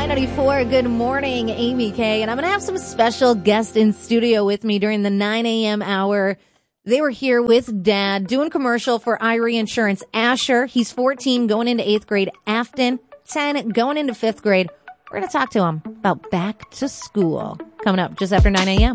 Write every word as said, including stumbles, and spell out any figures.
nine ninety-four, good morning, Amy K. And I'm going to have some special guests in studio with me during the nine a.m. hour. They were here with Dad doing commercial for Irie Insurance. Asher, he's fourteen, going into eighth grade. Afton, ten, going into fifth grade. We're going to talk to him about back to school. Coming up just after nine a.m.